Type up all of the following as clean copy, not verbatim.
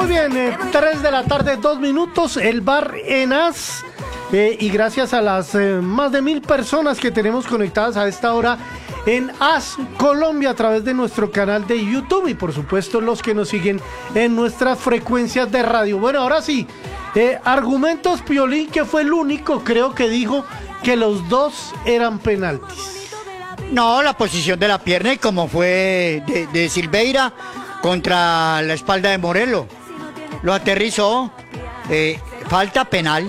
Muy bien, 3 de la tarde, 2 minutos, el bar Enas. Y gracias a las más de 1000 personas que tenemos conectadas a esta hora en AS Colombia a través de nuestro canal de YouTube y por supuesto los que nos siguen en nuestras frecuencias de radio. Bueno, ahora sí, argumentos Piolín, que fue el único, creo que dijo que los dos eran penaltis. No, la posición de la pierna y como fue de Silveira contra la espalda de Morelos. Lo aterrizó, falta penal.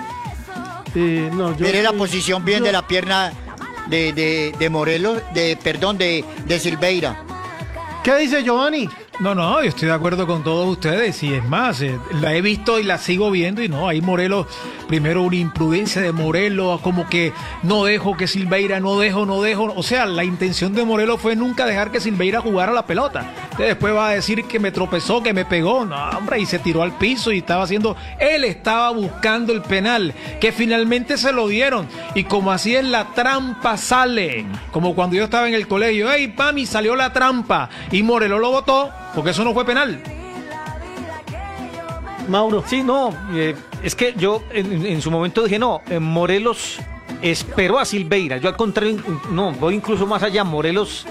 Mire la posición bien de la pierna de Morelos, de Silveira. ¿Qué dice Giovanni? No, yo estoy de acuerdo con todos ustedes y es más, la he visto y la sigo viendo y no, ahí Morelos, primero una imprudencia de Morelos, como que no dejo que Silveira, no dejo, o sea, la intención de Morelos fue nunca dejar que Silveira jugara la pelota. Entonces después va a decir que me tropezó, que me pegó, no hombre, y se tiró al piso y él estaba buscando el penal, que finalmente se lo dieron y como así es la trampa sale, como cuando yo estaba en el colegio, ¡hey, mami, salió la trampa! Y Morelos lo botó, porque eso no fue penal. Mauro. Sí, no, es que yo en su momento dije, no, Morelos esperó a Silveira. Yo al contrario, no, voy incluso más allá. Morelos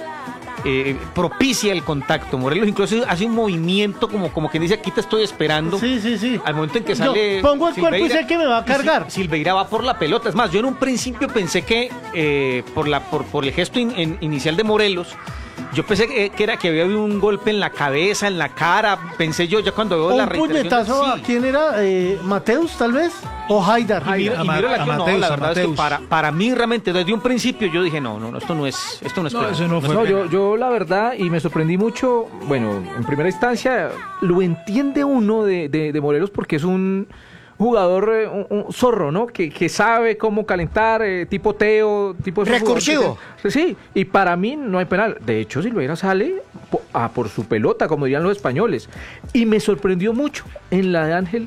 propicia el contacto. Morelos incluso hace un movimiento como quien dice, aquí te estoy esperando. Sí. Al momento en que sale yo pongo el Silveira, cuerpo y sé que me va a cargar. Silveira va por la pelota. Es más, yo en un principio pensé que por el gesto inicial de Morelos, yo pensé que había habido un golpe en la cabeza, en la cara. Pensé yo ya cuando veo la reiteración. ¿Un puñetazo a quién era? ¿Mateus, tal vez? ¿O Haidar? Y mira la verdad es que para mí realmente desde un principio yo dije no, esto no es penal. Eso no fue penal. Yo la verdad, y me sorprendí mucho, bueno, en primera instancia lo entiende uno de Morelos porque es un jugador, un zorro, ¿no? Que sabe cómo calentar, tipo Teo, tipo... Recursivo. Sí, y para mí no hay penal. De hecho, Silveira sale por su pelota, como dirían los españoles. Y me sorprendió mucho en la de Ángel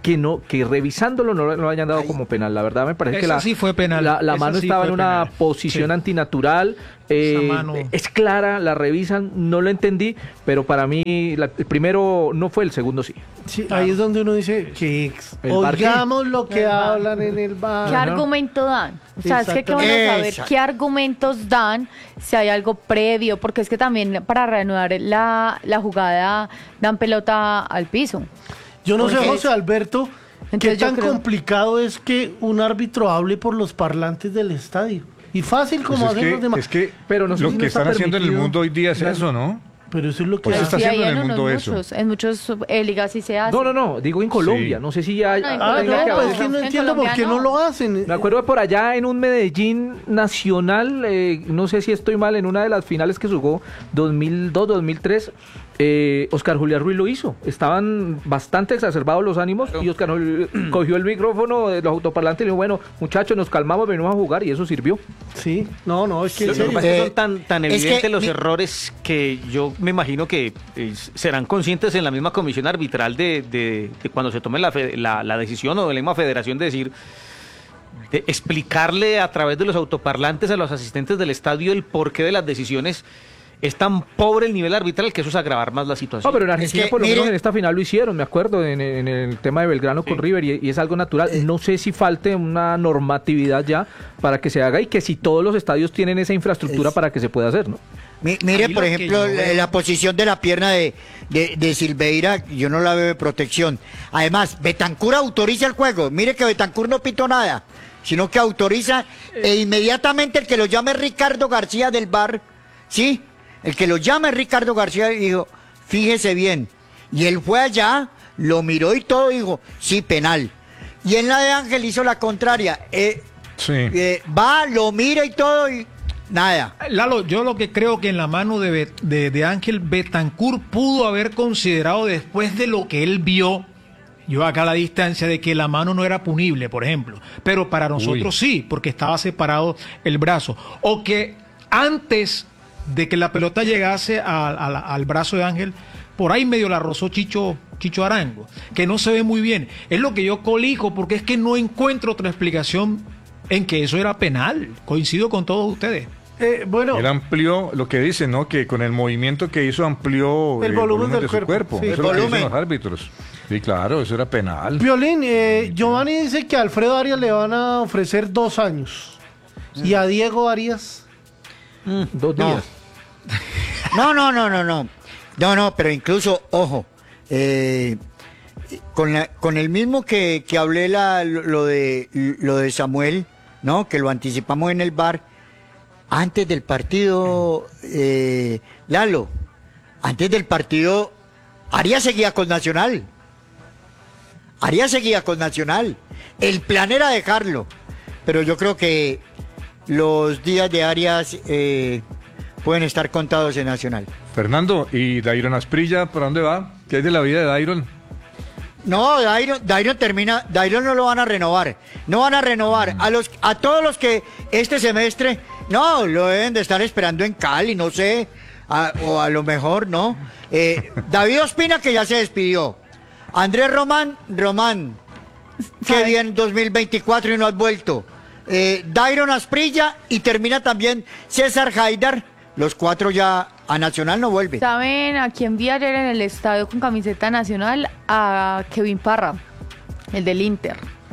que revisándolo no lo hayan dado como penal. La verdad me parece que sí fue penal. La mano sí estaba en una penal. posición antinatural. Mano... Es clara, la revisan, no lo entendí, pero para mí el primero no fue, el segundo sí. Sí, claro. Ahí es donde uno dice que oigamos lo que hablan en el bar. ¿Qué argumento dan? O sea, es que vamos a saber qué argumentos dan, si hay algo previo, porque es que también para reanudar la jugada dan pelota al piso. Yo no sé, José Alberto, qué tan complicado es que un árbitro hable por los parlantes del estadio. Y fácil como pues hacen los demás. Es que pero lo que están haciendo en el mundo hoy día es eso, ¿no? Pero eso es lo que pues está haciendo en el mundo eso. En muchas ligas sí se hace. No, digo en Colombia, sí. No sé si ya hay... pues es que no entiendo por qué no lo hacen. Me acuerdo por allá en un Medellín Nacional, no sé si estoy mal, en una de las finales que jugó 2002, 2003, Oscar Julián Ruiz lo hizo. Estaban bastante exacerbados los ánimos y Oscar cogió el micrófono de los autoparlantes y dijo, bueno, muchachos, nos calmamos, venimos a jugar y eso sirvió. Sí, no, es que... Lo que pasa es que son tan evidentes los errores que yo me imagino que serán conscientes en la misma comisión arbitral de cuando se tome la decisión o de la misma federación de decir, de explicarle a través de los autoparlantes a los asistentes del estadio el porqué de las decisiones. Es tan pobre el nivel arbitral que eso es agravar más la situación. No, pero en Argentina por lo menos en esta final lo hicieron, me acuerdo, en el tema de Belgrano con River, y es algo natural. No sé si falte una normatividad ya para que se haga y que si todos los estadios tienen esa infraestructura para que se pueda hacer, ¿no? Mire, por ejemplo, la posición de la pierna de Silveira, yo no la veo de protección. Además, Betancur autoriza el juego. Mire que Betancur no pitó nada, sino que autoriza e inmediatamente el que lo llame Ricardo García del VAR, ¿sí? El que lo llama es Ricardo García y dijo, fíjese bien. Y él fue allá, lo miró y todo, dijo, sí, penal. Y en la de Ángel hizo la contraria. Va, lo mira y todo y nada. Lalo, yo lo que creo que en la mano de Ángel Betancur pudo haber considerado después de lo que él vio, yo acá a la distancia, de que la mano no era punible, por ejemplo. Pero para nosotros sí, porque estaba separado el brazo. O que antes de que la pelota llegase al brazo de Ángel, por ahí medio la rozó Chicho Arango, que no se ve muy bien. Es lo que yo colijo, porque es que no encuentro otra explicación en que eso era penal. Coincido con todos ustedes. Bueno, Él amplió lo que dice, ¿no? Que con el movimiento que hizo amplió el volumen del de su cuerpo. Sí. Eso El es lo que dicen volumen. los árbitros. Sí, claro, eso era penal. Violín, Giovanni dice que a Alfredo Arias le van a ofrecer 2 años. ¿Y a Diego Arias? 2 No. días. No, pero incluso, ojo, con el mismo que hablé lo de Samuel, ¿no? Que lo anticipamos en el bar, antes del partido, Lalo, antes del partido, Arias seguía con Nacional. El plan era dejarlo, pero yo creo que los días de Arias pueden estar contados en Nacional. Fernando, ¿y Dairon Asprilla, para dónde va? ¿Qué hay de la vida de Dairon? No, Dairon termina, Dairon no lo van a renovar. No van a renovar. A todos los que este semestre, no, lo deben de estar esperando en Cali, no sé, o a lo mejor no. David Ospina, que ya se despidió. Andrés Román, que viene en 2024 y no has vuelto. Dairon Asprilla y termina también César Haidar. Los 4 ya a Nacional no vuelven. ¿Saben a quién vi ayer en el estadio con camiseta nacional? A Kevin Parra, el del Inter.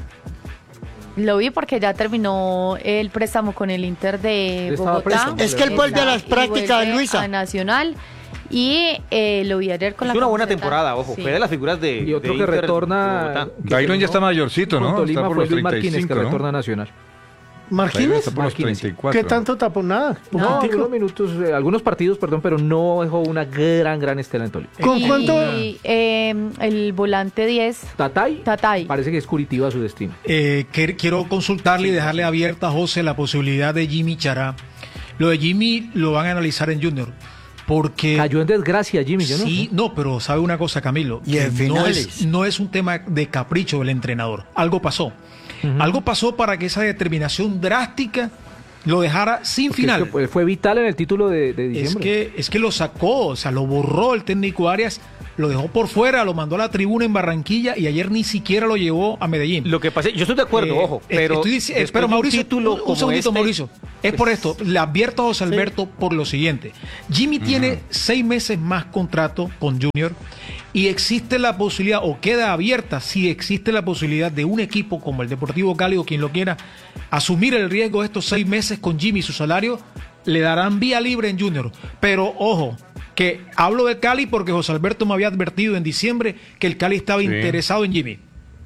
Lo vi porque ya terminó el préstamo con el Inter de Estaba Bogotá. préstamo. Es que él vuelve a las Y prácticas, vuelve Luisa. a Nacional. Y lo vi ayer con Es la una buena camiseta. temporada, ojo. Sí. Fue de las figuras de. Y otro de que Inter retorna. Bogotá. Dairon ya está mayorcito, ¿no? Con Tolima Está por fue los Luis Martínez, 35, que ¿no? retorna a Nacional. Dairon ¿Martínez? está por los Martínez. 34. ¿Qué tanto tapó? Nada. No, Poquitico. algunos minutos, algunos partidos, perdón, pero no dejó una gran estela en Tolima. ¿Con cuánto? Y el volante 10, Tatay. Parece que es Curitiba su destino. Quiero consultarle y dejarle abierta a José la posibilidad de Jimmy Chará. Lo de Jimmy lo van a analizar en Junior. Porque Cayó en desgracia Jimmy, yo no sí, sé. no, pero sabe una cosa, Camilo, Y en que finales. no es un tema de capricho del entrenador. Algo pasó. Algo pasó para que esa determinación drástica lo dejara sin Porque final. es que fue vital en el título de diciembre. Es que lo sacó, o sea, lo borró el técnico Arias, lo dejó por fuera, lo mandó a la tribuna en Barranquilla y ayer ni siquiera lo llevó a Medellín. Lo que pasa, yo estoy de acuerdo, ojo, pero. Pero Mauricio, título un segundito, Mauricio. Es por pues, esto, le advierto a José Alberto por lo siguiente. Jimmy tiene 6 meses más contrato con Junior y existe la posibilidad, o queda abierta, si existe la posibilidad de un equipo como el Deportivo Cali o quien lo quiera, asumir el riesgo de estos 6 meses con Jimmy y su salario, le darán vía libre en Junior. Pero ojo, que hablo del Cali porque José Alberto me había advertido en diciembre que el Cali estaba interesado en Jimmy.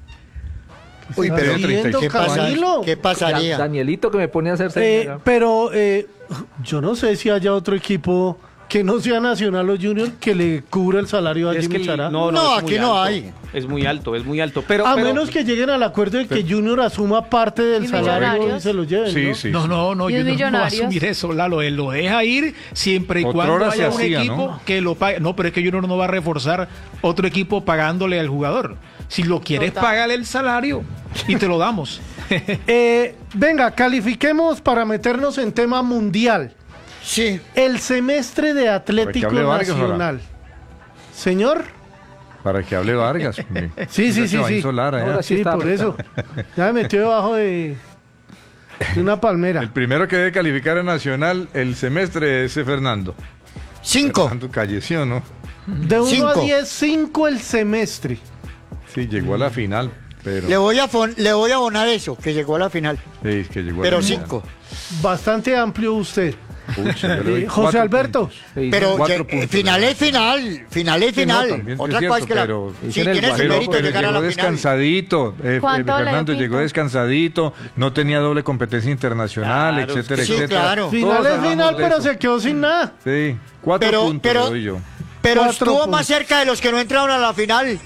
Uy, ¿Está pero haciendo, Camilo? ¿qué pasaría? Danielito que me pone a hacer señas. Pero yo no sé si haya otro equipo que no sea Nacional o Junior que le cubra el salario a Es Jimmy que Chará. No, es muy aquí no alto. hay. Es muy alto. Pero, A menos que lleguen al acuerdo de que Junior asuma parte del ¿Y salario y Millonarios? se lo lleven, Sí, ¿no? sí. No, sí. no, ¿Y Junior no va a Millonarios? asumir eso, Lalo. Él lo deja ir siempre y Otrora cuando se haya un hacía, equipo ¿no? que lo pague. No, pero es que Junior no va a reforzar otro equipo pagándole al jugador. Si lo quieres, Total. págale el salario y te lo damos. Venga, califiquemos para meternos en tema mundial. Sí. El semestre de Atlético hable Vargas, Nacional. Señor. Para que hable Vargas. Sí. Ahora sí Sí, está por eso. Ya me metió debajo de una palmera. El primero que debe calificar a Nacional el semestre es Fernando. 5. Fernando Calleció, ¿no? De 1 a 5. 10, 5 el semestre. Sí, llegó a la final, pero... Le voy a abonar eso, que llegó a la final. Sí, es que llegó a Pero la final. 5. Bastante amplio usted. Pucha, yo le doy José 4 Alberto. puntos. Pero Cuatro puntos, final es final. Final es Sí, no, final. también es Otra cierto, cosa es que la. pero- Si Hicieron el tienes Guajiro, mérito pero llegar a llegó la final. descansadito. ¿Cuánto le Fernando quito? llegó descansadito, no tenía doble competencia internacional, Claro, etcétera, sí, etcétera. claro. Final Todos es hablamos final, de pero eso. se quedó sin nada. Sí, 4 puntos Pero- le doy yo. Pero 4 estuvo puntos. más cerca de los que no entraron a la final.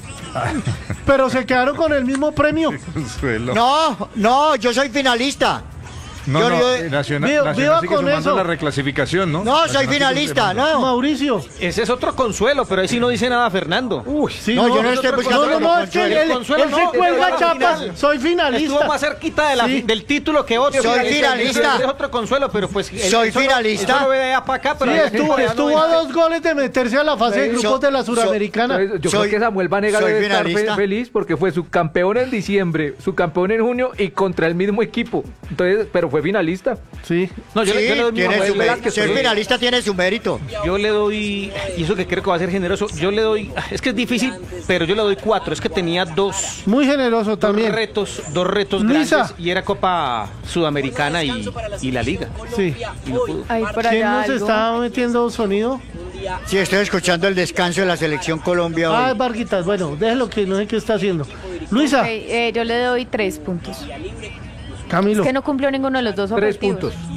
Pero se quedaron con el mismo premio. Suelo. No, yo soy finalista. No, yo- no, yo- Nacional, Viva Nacional sigue con sumando eso. la reclasificación, ¿no? No, soy Nacional sigue finalista, sumando. no. Mauricio. ese es otro consuelo, pero ahí sí no dice nada Fernando. Sí, No, yo no estoy buscando No, como es que consuelo. él Consuelo se no, cuelga pero chapas. final. Soy finalista. Estuvo más cerquita de Sí. del título que otro. Soy finalista. Es otro consuelo, pero pues. Soy finalista. Solo ve de allá para acá, Sí, pero. estuvo a 2 goles de meterse a la fase de grupos de la Suramericana. Entonces, yo Soy- creo que Samuel Vanega soy debe estar finalista. feliz porque fue subcampeón en diciembre, subcampeón en junio y contra el mismo equipo. Entonces, pero fue finalista. Sí. No, yo le doy mi tiene favor, su Velázquez, ser porque finalista tiene su mérito. yo le doy, y eso que creo que va a ser generoso, yo le doy, es que es difícil, pero yo le doy 4, es que tenía dos Muy generoso también. dos retos Luisa. grandes, y era Copa Sudamericana y la Liga. Sí. Y no pudo. Ahí por ¿Quién allá nos algo. está metiendo sonido? Sí, estoy escuchando el descanso de la selección Colombia Ah, hoy. Varguitas, bueno, déjelo que no sé qué está haciendo. Luisa, Ok, yo le doy 3 puntos. Camilo, Es que no cumplió ninguno de los dos 3 objetivos. puntos.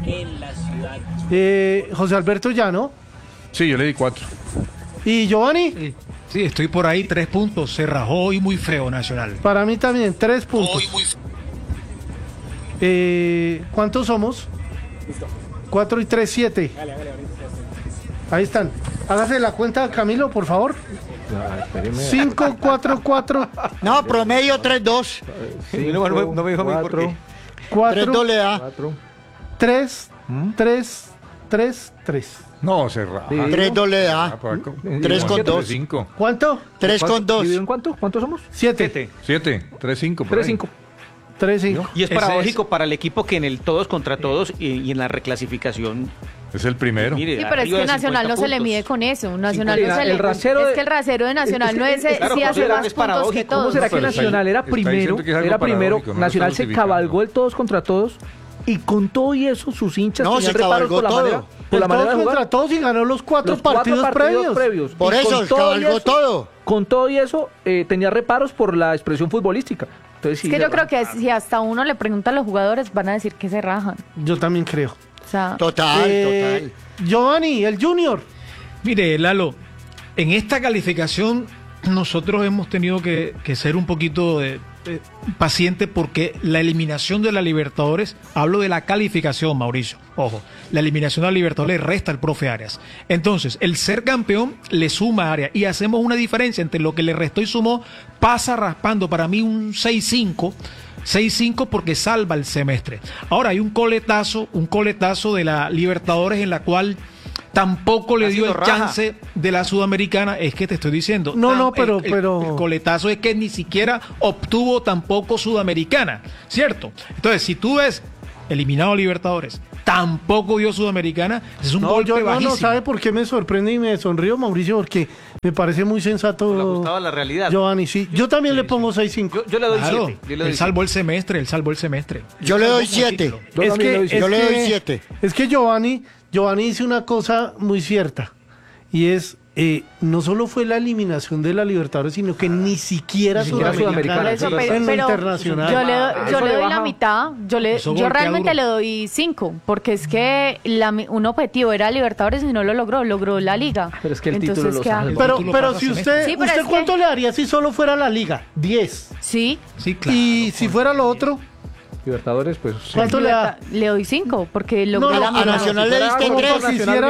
José Alberto ya, ¿no? Sí, yo le di 4. ¿Y Giovanni? Sí, estoy por ahí, 3 puntos. Se rajó hoy muy feo Nacional. Para mí también, 3 puntos. ¿Cuántos somos? 4 y 3, 7. Ahí están. Hágase la cuenta, Camilo, por favor. 5, 4, 4, No, promedio 3-2. No me dijo a mí por qué. 4, 3-2 le da. 3, 3, 3, 3. No, se raja. 3-2 le da. 3 con 2. 5. ¿Cuánto? 3 con 2. ¿Dividido en cuánto? ¿Cuántos somos? 7. 7. 3-5. 3-5. 3, 5. Y es Ese paradójico para el equipo que en el todos contra todos y en la reclasificación. Es el primero. Mire, Sí, pero es arriba que de Nacional 50 no se le puntos. mide con eso. Nacional Sí, no se el le rasero Es de- que el rasero de Nacional no es, claro, sí hace es más puntos que paradójico. todos. ¿Cómo será que pero está Nacional era diciendo primero? que es algo Era primero, paradójico, no lo Nacional está se justificando. cabalgó el todos contra todos y con todo y eso sus hinchas No, tenían se reparos cabalgó por la todo. manera, por la manera de contra jugar. todos y ganó los 4 Los 4 partidos previos. Por Y eso, con todo y cabalgó eso- todo. Con todo y eso, tenía reparos por la expresión futbolística. Entonces, sí, Es que yo creo que si hasta uno le pregunta a los jugadores, van a decir que se rajan. Yo también creo. O sea, Total. Giovanni, el Junior. Mire, Lalo, en esta calificación nosotros hemos tenido que ser un poquito pacientes porque la eliminación de la Libertadores, hablo de la calificación, Mauricio, ojo, la eliminación de la Libertadores resta al profe Arias. Entonces, el ser campeón le suma a Arias y hacemos una diferencia entre lo que le restó y sumó, pasa raspando para mí un 6-5. 6-5 porque salva el semestre. Ahora hay un coletazo de la Libertadores en la cual tampoco le Ha dio sido el raja. chance de la Sudamericana, es que te estoy diciendo. No, pero- El coletazo es que ni siquiera obtuvo tampoco Sudamericana, ¿cierto? Entonces, si tú ves eliminado a Libertadores, tampoco dio Sudamericana, es un No, golpe yo no, bajísimo. ¿sabe por qué me sorprende y me sonrío, Mauricio? Porque me parece muy sensato. Por lo ajustado a la realidad. Giovanni, sí. Yo también le pongo 6-5. Yo le doy Claro, 7. Yo le doy él salvó el semestre, Yo le doy Salvó un 7. título. Yo también le doy Yo le doy 7. Es que Giovanni dice una cosa muy cierta. Y es, no solo fue la eliminación de la Libertadores, sino que ni siquiera Ni siquiera Sudamericana. Sudamericana. Eso, en lo pero internacional. yo le Eso le doy baja. la mitad. Yo Eso yo golpea realmente duro. le doy 5, porque es que un objetivo era Libertadores y no lo logró la Liga. Pero es que el título Entonces, lo ¿qué salva. hago? Pero, Título pero pasa si semestre. usted, Sí, pero ¿usted es cuánto que- le daría si solo fuera la Liga? 10. Sí, Sí, claro. Y si fuera lo otro, Libertadores, pues. ¿cuánto le da? le doy 5, porque logró No, la A no, Nacional le diste Como 3. por si hiciera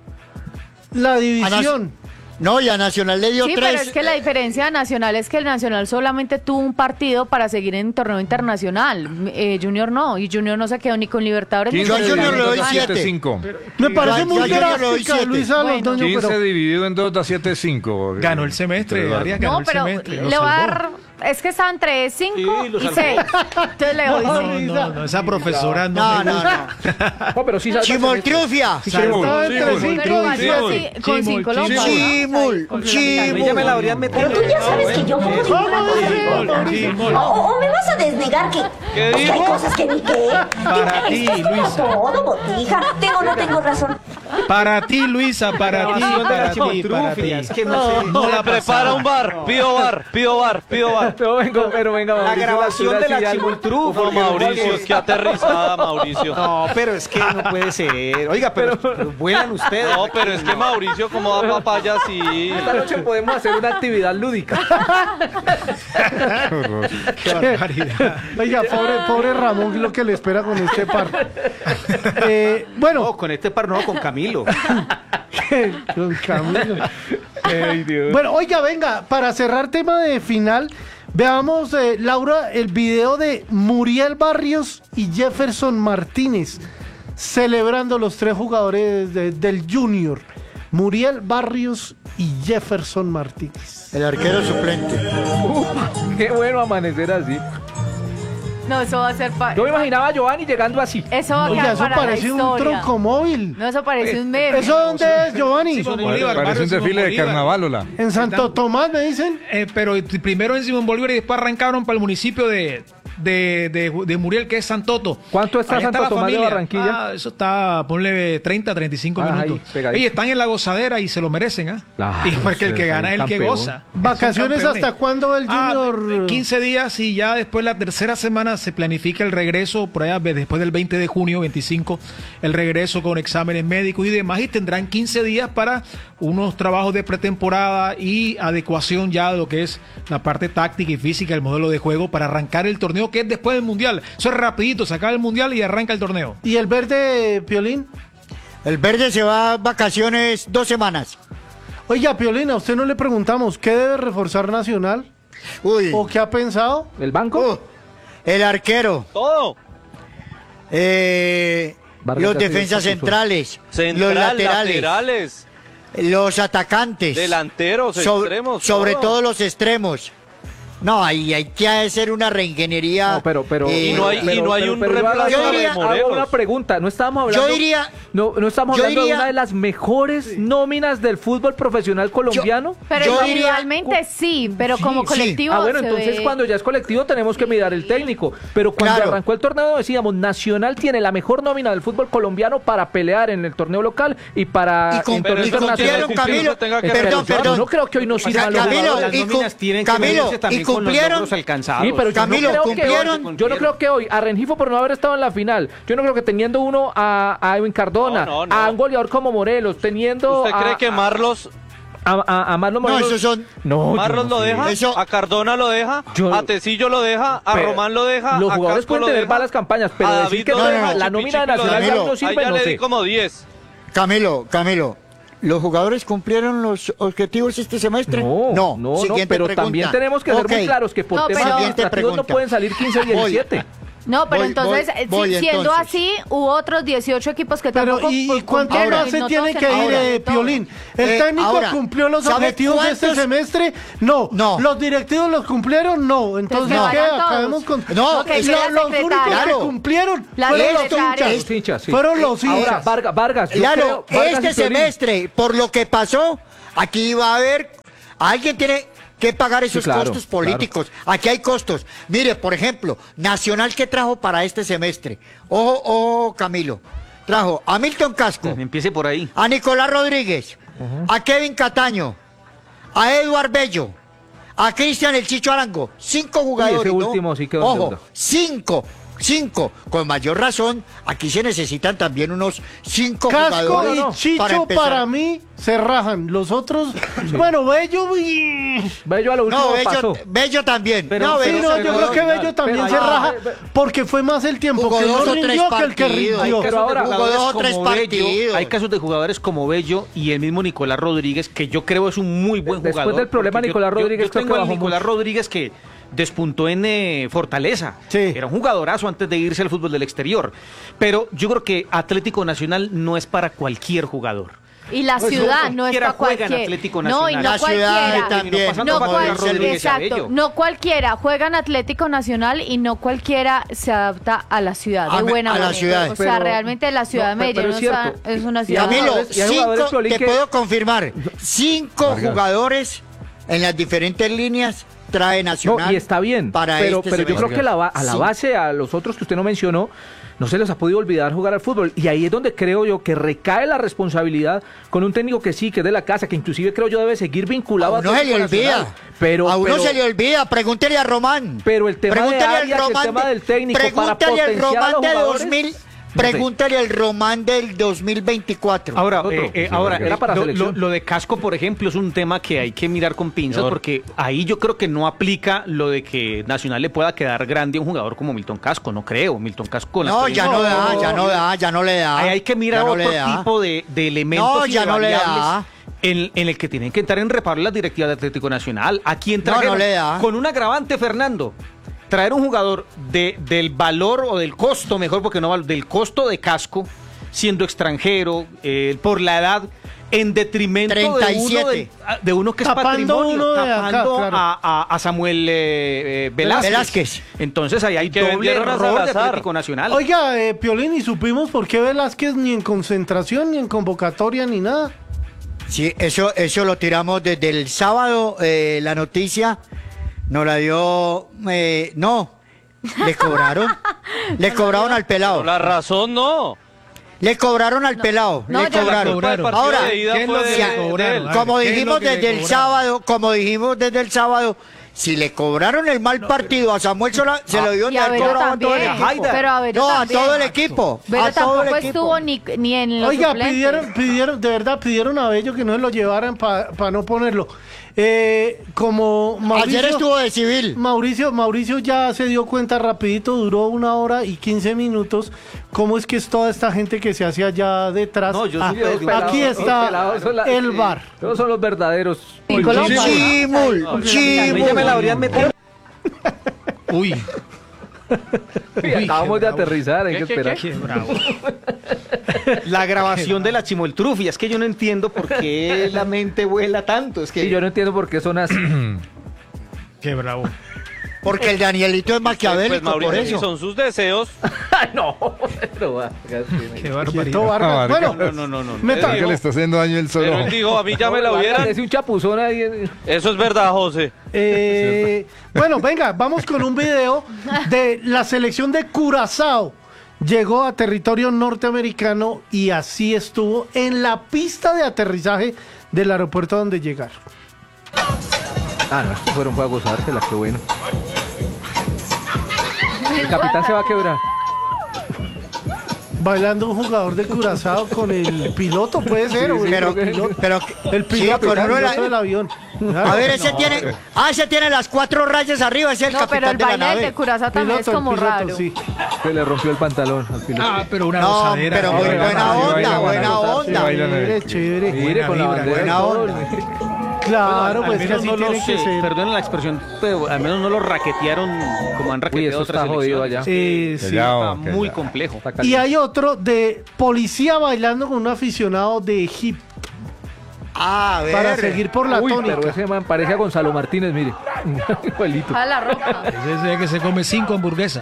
la división. No, y a Nacional le dio Sí, pero 3. es que la diferencia de Nacional es que el Nacional solamente tuvo un partido para seguir en torneo internacional. Junior no, y Junior no se quedó ni con Libertadores ni 15 con Junior le doy Sudamericana. 7. 5. Me parece yo muy le doy drástica, 7. Luisa Bueno. Londoño, 15 pero... dividido en 2 da 7-5. Ganó el semestre, Arias ganó No, el pero semestre. lo le voy a salvó. dar. Es que estaba entre 5 Sí, lo y salvó. 6. Entonces le doy No, 6. No, esa profesora No, me no, gusta. no. No, pero sí salva el semestre. Chimoltrufia. Estaba entre Chimol. 5 Pero y así, 7. así, con 5 lo Chimol, Chimol, Ella me la habría metido. Pero tú ya sabes que yo como ninguna cosa. O me vas a desnegar que, ¿Qué pues, que hay dijo? cosas que ni qué. Para ti, Es que es Luisa. todo, botija. Tengo o no tengo razón. Para ti, Luisa, para ti, para ti, para ti. Es que no sé. No la Prepara un bar, pido bar, pido bar, pido bar. Pero venga, La Mauricio, grabación basura de la así algo. chimoltrufia. No, Mauricio, es que aterrizada, Mauricio. No, pero es que no puede ser. Oiga, pero vuelan ustedes. No, pero es que Mauricio, como da papaya así. Esta noche podemos hacer una actividad lúdica. Qué barbaridad. Oiga, pobre Ramón, lo que le espera con este par. Bueno, No, con este par no, con Camilo. Don Camilo. Bueno, oiga, venga, para cerrar tema de final, veamos, Laura, el video de Muriel Barrios y Jefferson Martínez, celebrando los 3 jugadores del Junior. Muriel Barrios y Jefferson Martínez. El arquero suplente. Qué bueno amanecer así. No, eso va a ser Yo me imaginaba a Giovanni llegando así. Eso va a Oiga, quedar eso para parece la un historia. troncomóvil. No, eso parece un meme. ¿Eso dónde es, Giovanni? Simón Bolívar, Parece barrio un Simón desfile de Bolívar. carnaval, hola. En Santo Tomás, me dicen. Pero primero en Simón Bolívar y después arrancaron para el municipio de Muriel, que es Santoto. ¿Cuánto está Allá Santo la Tomás de familia. Barranquilla? Eso está, ponle 30, 35 Ah, ahí, minutos. pegadito. Y están en la gozadera y se lo merecen, ¿ah? Claro, Y porque el que sí, gana es el que campeón. goza. ¿Vacaciones Son campeones. hasta cuándo el Junior? 15 días y ya después la tercera semana se planifica el regreso, por allá después del 20 de junio, 25, el regreso con exámenes médicos y demás, y tendrán 15 días para unos trabajos de pretemporada y adecuación ya de lo que es la parte táctica y física, el modelo de juego para arrancar el torneo que es después del Mundial. Eso es rapidito, se acaba el Mundial y arranca el torneo. ¿Y el verde, Piolín? El verde se va a vacaciones 2 semanas. Oiga, Piolín, a usted no le preguntamos, ¿qué debe reforzar Nacional? Uy. ¿O qué ha pensado? ¿El banco? El arquero. Todo. Vargas Los ya defensas se puso. centrales. Central, los laterales. laterales, Los atacantes. delanteros, extremos. Sobre todo los extremos. No, ahí hay que hacer una reingeniería. No, pero Y no hay un yo reemplazo yo hago diría- de Morelos. una pregunta, no estábamos hablando Yo diría- no estamos yo hablando de diría- una de las mejores nóminas del fútbol profesional colombiano. Pero Yo individualmente sí, pero como sí. colectivo Bueno, se entonces ve- cuando ya es colectivo tenemos que mirar el técnico. Pero cuando Claro. arrancó el torneo decíamos, Nacional tiene la mejor nómina del fútbol colombiano para pelear en el torneo local y para Y cum- en pero torneo y cumplieron, internacional. Camilo, tenga que perdón, Pero yo perdón. no creo que hoy nos sirvan los Camilo, jugadores. Las y nóminas cum- tienen que Camilo, medirse también y con los cumplieron. logros alcanzados. Sí, pero Camilo, yo no creo ¿cumplieron? yo no creo que hoy a Rengifo por no haber estado en la final, yo no creo que teniendo uno a Edwin Cardona, No. a un goleador como Morelos, teniendo ¿Usted cree que Marlos a Marlon No, Morelos? esos son. No, yo Marlos no lo sé. deja? Eso- ¿A Cardona lo deja? Yo- ¿A Tecillo lo deja? ¿A Pero Román lo deja? Los ¿A jugadores Casco pueden lo tener deja? malas campañas, pero ¿A decir David que lo no, deja? la Chipi nómina de Chipi lo Nacional deja? ya no Ahí sirve, ya no le sé. di como 10. Camilo, ¿los jugadores cumplieron los objetivos este semestre? No, Siguiente pero pregunta. también tenemos que ser Ok. muy claros que por No, temas pero- administrativos no Siguiente pueden salir 15 o 17. No, pero Voy, entonces, voy, siendo entonces. así, hubo otros 18 equipos que Pero, tampoco ¿y cuánto cumplieron, más y se no tiene todos que ir, cumplieron todo. Piolín? ¿El técnico ahora, cumplió los ¿sabe objetivos de este cuántos? semestre? No. No. ¿Los directivos los cumplieron? No. Entonces, Entonces, ¿qué? que vayan Acabemos todos. con... No, Ok, es la los únicos secretaria. que cumplieron La fueron los secretaria. hinchas. Los hinchas, sí. Fueron los Ahora, hinchas. Vargas, yo Claro, creo- Vargas este y Piolín. semestre, por lo que pasó, aquí va a haber. Alguien tiene que pagar esos Sí, claro, costos políticos. Aquí hay costos. Mire, por ejemplo, Nacional, ¿qué trajo para este semestre? Ojo, Camilo. Trajo a Milton Casco, Empiece por ahí. a Nicolás Rodríguez, a Kevin Cataño, a Eduard Bello, a Cristian El Chicho Arango. 5 jugadores. ese ¿no? último sí quedó en Ojo, deuda. 5. Con mayor razón, aquí se necesitan también unos 5 Casco jugadores. y Chicho para mí se rajan. Los otros, bueno, Bello y... Bello a lo último No, pasó. Bello también. Pero- no, Sí, Bello no, se yo jugó. creo que Bello también Pero- se raja pero- porque fue más el tiempo Jugó que no 2 o 3 rindió que el que partidos. rindió. Pero ahora- Jugó 2 o 3 como Bello, partidos. hay casos de jugadores como Bello y el mismo Nicolás Rodríguez, que yo creo es un muy buen Después jugador. del problema, porque Nicolás Rodríguez yo creo tengo que al bajó Nicolás mucho. Rodríguez que despuntó en Fortaleza. Sí. Era un jugadorazo antes de irse al fútbol del exterior. Pero yo creo que Atlético Nacional no es para cualquier jugador. Y la Pues ciudad no no es cualquiera para juega en cualquiera. Atlético No, y no Nacional. La ciudad cualquiera. también. pasando No para cual- Nicolás Rodríguez y a exacto, Bello. no cualquiera juega en Atlético Nacional y no cualquiera se adapta a la ciudad de buena a la manera. ciudad. O sea, Pero- realmente la ciudad no, de pero Medellín es cierto. es una Y ciudad... Camilo, y hay jugadores, 5, Piolín, te que- puedo confirmar, 5 Vargas. jugadores en las diferentes líneas trae Nacional. No, y está bien, para pero este yo creo semestre. que a la Sí. base, a los otros que usted no mencionó, no se les ha podido olvidar jugar al fútbol. Y ahí es donde creo yo que recae la responsabilidad con un técnico que sí, que es de la casa, que inclusive creo yo debe seguir vinculado A uno se le Atlético olvida. Nacional. Pero, a uno pero- se le olvida. Pregúntele a Román. Pero el tema de Pregúntale al Arias, el Román tema del técnico para Pregúntale al potenciar a Román los de jugadores, 2000. no sé. Pregúntale al Román del 2024. Ahora, Otro. ahora Era para lo, selección. lo de Casco, por ejemplo, es un tema que hay que mirar con pinzas Señor. porque ahí yo creo que no aplica lo de que Nacional le pueda quedar grande a un jugador como Milton Casco. No creo. Milton Casco con la no, ya experiencia- no le da. Ahí hay que mirar Ya no otro le da. tipo de elementos No, y ya de no le da. variables en el que tienen que entrar en reparo las directivas de Atlético Nacional. ¿A quién No, trajeron? no le da. Con un agravante, Fernando. Traer un jugador del valor o del costo, mejor porque no del costo de Casco, siendo extranjero, por la edad, en detrimento 37. de uno que Tapando es patrimonio, uno de acá, tapando claro. a Samuel Velázquez. Entonces ahí hay Que doble vendieron a error de Salazar. Atlético Nacional. Oiga, Piolín, y supimos por qué Velázquez ni en concentración, ni en convocatoria, ni nada. Sí, eso lo tiramos desde el sábado, la noticia nos la dio, no, le cobraron, le cobraron al pelado, La razón no. le cobraron al pelado, No, le yo- cobraron. cobraron. Ahora, de ida ¿qué es fue lo que de- le de cobraron? él. A ver, como ¿qué es dijimos lo que le desde el cobraron? sábado, si le cobraron el mal partido a Samuel Sola, se lo dio Y a Bello a todo el también. equipo. Pero a Bello No, a también. todo el equipo. Pero a todo el tampoco equipo. estuvo ni en los Oiga, suplentes. pidieron, de verdad, pidieron a Bello que no se lo llevaran para no ponerlo. Como Mauricio, Ayer estuvo de civil. Mauricio ya se dio cuenta rapidito, duró 1 hora y 15 minutos. ¿Cómo es que es toda esta gente que se hace allá detrás? No, yo Ah, sí veo que- aquí Los está pelados son el VAR. Todos son los verdaderos. En Colombia. Chimul, A mí ya me la habrían metido. Uy, Sí, acabamos de aterrizar, hay que ¿Qué, esperar. qué bravo. La grabación de la Chimoltrufia, es que yo no entiendo por qué la mente vuela tanto. Es que Sí, yo no entiendo por qué son así. Qué bravo. porque el Danielito es Pues maquiavélico, Mauricio, por si eso. son sus deseos. Ay, no. Pero va, Qué Quieto, barbaridad. Vargas. Ah, Bueno, no. meta- ¿Qué le está haciendo daño él Pero solo? él dijo, a mí ya me la hubieran. Es un chapuzón ahí. Eso es verdad, José. Bueno, venga, vamos con un video de la selección de Curazao. Llegó a territorio norteamericano y así estuvo en la pista de aterrizaje del aeropuerto donde llegaron. Ah, no, estos fueron para gozársela, qué bueno. El capitán se va a quebrar. Bailando un jugador de Curazao con el piloto, puede ser, o el Pero, piloto. sí, El piloto, con uno de la- del avión. A ver, ese tiene las 4 rayas arriba, ese es el No, pero capitán el de la baile del de nave. Curazao también es Piloto, el como piloto, raro. sí. Se le rompió el pantalón al piloto. Ah, pero una No, gozadera. pero Sí, muy baila, buena sí, onda, baila, buena baila. onda. bailan ahí. Chévere, chévere. Mire, con la Buena bandera y buena todo. onda. Claro, al pues que menos así no tiene los, que ser. perdonen la expresión, pero al menos no los raquetearon como han Uy, raqueteado eso otras está jodido selecciones. allá. Sí. Está Ok, muy ya. complejo. Está Y caliente. hay otro de policía bailando con un aficionado de Egipto A ver. para seguir por la Uy, tónica. pero ese man parece a Gonzalo Martínez, mire. Igualito. A la ropa. Ese es que se come 5 hamburguesas.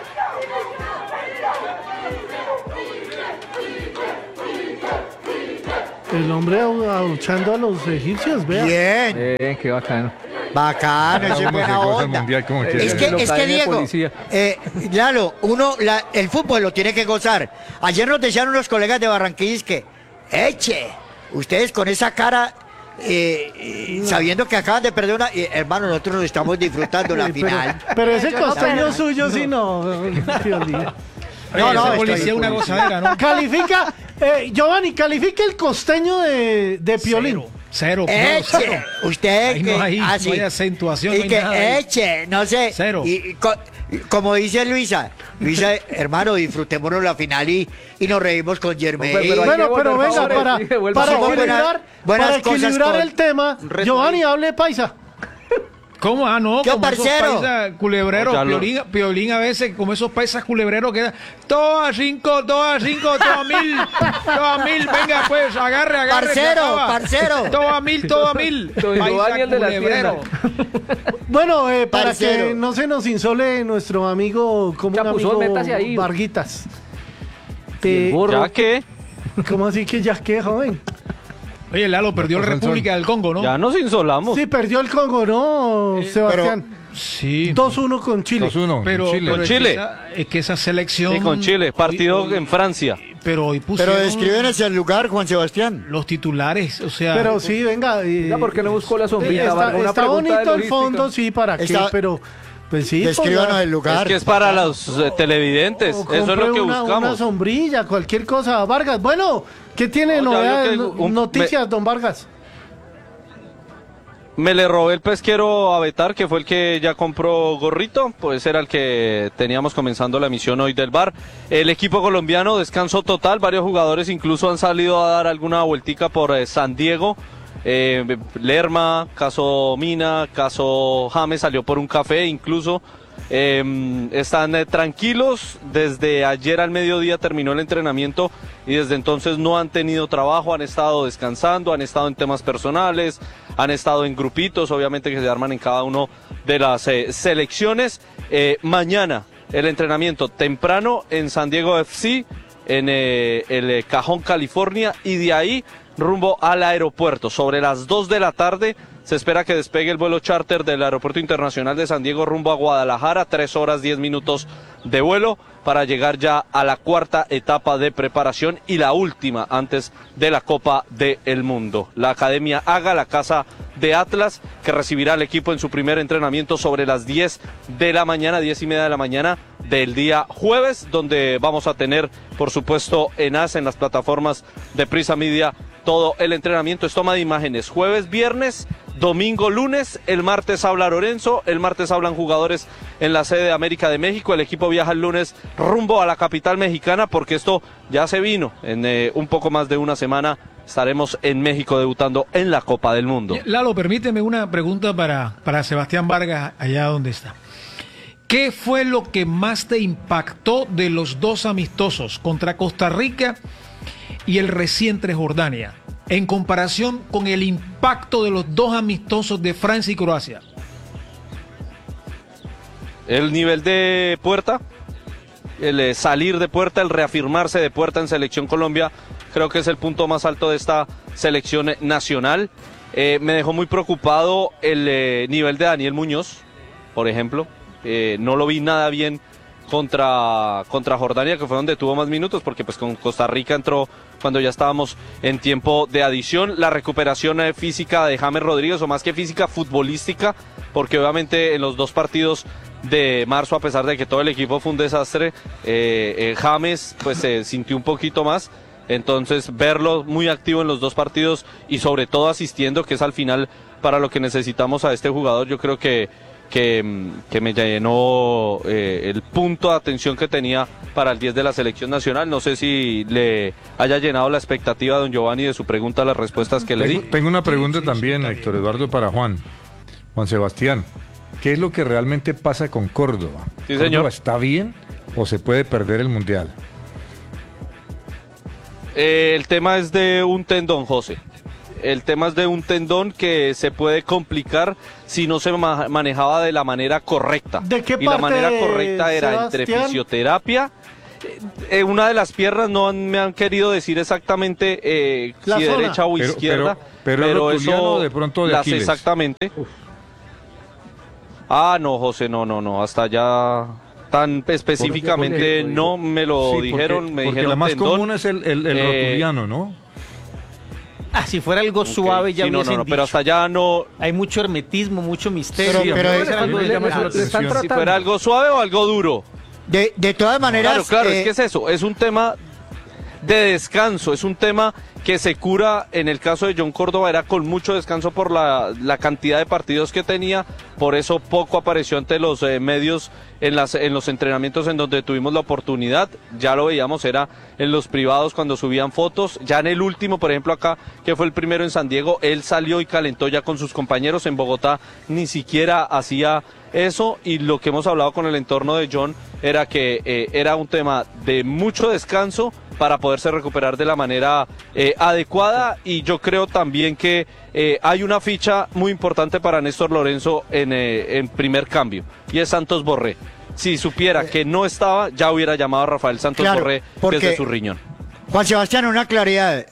El hombre abuchando a los egipcios, vea. Bien, Qué bacano. bacano, ese es Vamos buena a cosa onda. mundial como quiere. Es que Lo caen de Diego, policía. Lalo, el fútbol lo tiene que gozar. Ayer nos decían unos colegas de Barranquilla que, eche, ustedes con esa cara, sabiendo que acaban de perder una, hermano, nosotros nos estamos disfrutando la final. Pero ese Yo no costeño perdo. suyo sí no. Piolín. No, Ese estoy- policía una gozadera, ¿no? Califica, Giovanni, califica el costeño de Piolín. Cero. Cero. Eche, usted Ahí que no hay- no así, hay acentuación, y no hay que nada ahí. eche, no sé, Cero. y como dice Luisa, hermano, disfrutémonos la final y nos reímos con Germain. Pero hay que Bueno, pero volver venga, favores, sí, vuelva para favores. equilibrar, Buenas para cosas equilibrar con- el tema, Giovanni, hable paisa. ¿Cómo? Ah, no, Yo, como esos parcero. paisas culebreros, No, ya lo- Piolín a veces, como esos paisas culebreros que todo a 5, todo a 5, todo a 1000, todo a 1000, venga pues, agarre, se acaba. Parcero. Todo a 1000, todo a 1000. Don Giovanni, el de la tienda. Bueno, para Parcero. que no se nos insole nuestro amigo, como un Chapuzón, amigo métase ahí. Varguitas. El burro. ¿Ya qué? ¿Cómo así que ya qué, joven? Oye, Lalo perdió la Pasó el República del Congo, ¿no? Ya nos insolamos. Sí, perdió el Congo, ¿no, Sebastián? Sí. 2-1 con Chile. 2-1. Pero, Chile. pero Con es Chile. Es que esa selección. Sí, con Chile. Partido hoy- en Francia. Pero hoy Pero pusieron descríbenos el lugar, Juan Sebastián. los titulares, o sea. Pero sí, venga. Ya, ¿por qué no buscó la sombrita? Vargas? Una Está pregunta de bonito el logística. fondo, sí, ¿para qué? Está- Pero, pues sí. Descríbanos ponga- el lugar. Es que es para los televidentes. o Eso es compre lo que una buscamos. sombrilla, cualquier cosa. Vargas, bueno, ¿qué tiene No, ya novedades, yo que- noticias, don Vargas? Me le robé el pesquero a Betar, que fue el que ya compró gorrito, pues era el que teníamos comenzando la misión hoy del bar. El equipo colombiano, descanso total, varios jugadores incluso han salido a dar alguna vueltica por San Diego. Lerma, caso Mina, caso James salió por un café incluso. Están tranquilos, desde ayer al mediodía terminó el entrenamiento y desde entonces no han tenido trabajo, han estado descansando, han estado en temas personales, han estado en grupitos, obviamente que se arman en cada uno de las selecciones. Mañana el entrenamiento temprano en San Diego FC, en el Cajón, California, y de ahí rumbo al aeropuerto. Sobre las 2 de la tarde se espera que despegue el vuelo charter del Aeropuerto Internacional de San Diego rumbo a Guadalajara, 3 horas 10 minutos de vuelo para llegar ya a la cuarta etapa de preparación y la última antes de la Copa del Mundo. La Academia Haga, la casa de Atlas, que recibirá al equipo en su primer entrenamiento sobre las 10 de la mañana, 10:30 de la mañana del día jueves, donde vamos a tener, por supuesto, en las plataformas de Prisa Media, todo el entrenamiento. Es toma de imágenes jueves, viernes, domingo, lunes. El martes habla Lorenzo, el martes hablan jugadores en la sede de América de México. El equipo viaja el lunes rumbo a la capital mexicana, porque esto ya se vino. En un poco más de una semana estaremos en México debutando en la Copa del Mundo. Lalo, permíteme una pregunta para Sebastián Vargas, allá donde está. ¿Qué fue lo que más te impactó de los dos amistosos contra Costa Rica y el reciente Jordania, en comparación con el impacto de los dos amistosos de Francia y Croacia? El nivel de Puerta, el salir de Puerta, el reafirmarse de Puerta en Selección Colombia, creo que es el punto más alto de esta selección nacional. Me dejó muy preocupado el nivel de Daniel Muñoz, por ejemplo. No lo vi nada bien contra Jordania, que fue donde tuvo más minutos, porque pues con Costa Rica entró cuando ya estábamos en tiempo de adición. La recuperación física de James Rodríguez, o más que física, futbolística, porque obviamente en los dos partidos de marzo, a pesar de que todo el equipo fue un desastre, James pues se sintió un poquito más. Entonces verlo muy activo en los dos partidos y sobre todo asistiendo, que es al final para lo que necesitamos a este jugador, yo creo que me llenó el punto de atención que tenía para el 10 de la selección nacional. No sé si le haya llenado la expectativa a don Giovanni de su pregunta, las respuestas que le di. Tengo una pregunta también, Héctor Eduardo, para Juan Sebastián. ¿Qué es lo que realmente pasa con Córdoba? Sí, señor. ¿Está bien o se puede perder el Mundial? El tema es de un tendón, José. El tema es de un tendón que se puede complicar si no se manejaba de la manera correcta. ¿De qué y parte, la manera correcta era Sebastián? entre fisioterapia. Una de las piernas no me han querido decir exactamente si zona. derecha o izquierda, pero eso de pronto de Aquiles. exactamente. No, José, no, hasta allá tan específicamente no me lo dijeron, me dijeron la más tendón. común es el rotuliano, ¿no? Si fuera algo suave ya hubiesen dicho. Pero hasta allá no. Hay mucho hermetismo, mucho misterio. Si fuera algo suave o algo duro. De todas maneras... Claro, es que es eso, es un tema de descanso, es un tema que se cura. En el caso de John Córdoba era con mucho descanso por la cantidad de partidos que tenía, por eso poco apareció ante los medios en los entrenamientos en donde tuvimos la oportunidad. Ya lo veíamos, era en los privados cuando subían fotos. Ya en el último, por ejemplo acá, que fue el primero en San Diego, él salió y calentó ya con sus compañeros. En Bogotá ni siquiera hacía eso, y lo que hemos hablado con el entorno de John era que era un tema de mucho descanso para poderse recuperar de la manera adecuada. Y yo creo también que hay una ficha muy importante para Néstor Lorenzo en primer cambio, y es Santos Borré. Si supiera que no estaba, ya hubiera llamado a Rafael Santos Borré desde su riñón. Juan Sebastián, una claridad.